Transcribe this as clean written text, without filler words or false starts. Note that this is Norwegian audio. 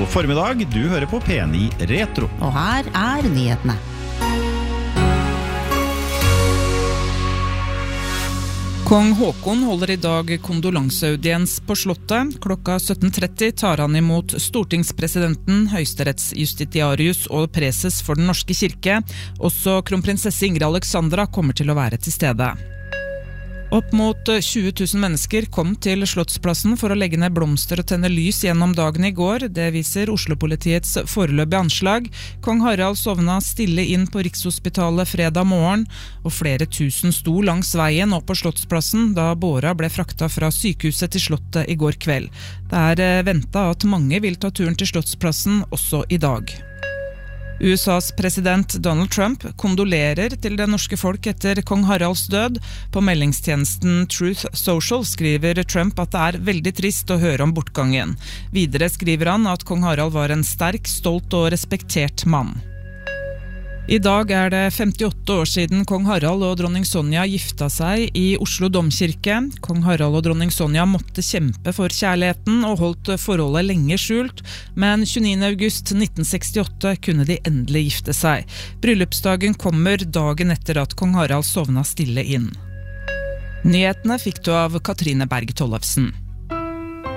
God formiddag, du hører på P9 Retro. Og her nyhetene. Kong Håkon holder I dag kondolanseaudiens på slottet. Klokka 17:30 tar han imot stortingspresidenten, høyesterettsjustitiarius og preses for den norske kirke. Også kronprinsesse Ingrid Alexandra kommer til å være til stede. Opp mot 20 000 mennesker kom til Slottsplassen for å legge ned blomster og tenne lys gjennom dagen I går. Det viser Oslo-politiets foreløpige anslag. Kong Harald sovna stille inn på Rikshospitalet fredag morgen, og flere tusen sto langs veien opp på Slottsplassen da båra ble frakta fra sykehuset til Slottet I går kveld. Det ventet at mange vil ta turen til Slottsplassen også I dag. USAs president Donald Trump kondolerer til det norske folk etter kong Haralds død. På meldingstjenesten Truth Social skriver Trump at det veldig trist å høre om bortgangen. Videre skriver han at kong Harald var en sterk, stolt og respektert mann. I dag det 58 år siden kong Harald og dronning Sonja gifta seg I Oslo Domkirke. Kong Harald og dronning Sonja måtte kjempe for kjærligheten og holdt forholdet lenge skjult, men 29. august 1968 kunne de endelig gifte seg. Bryllupsdagen kommer dagen etter at kong Harald sovna stille inn. Nyhetene fikk du av Katrine Berg Tollefsen.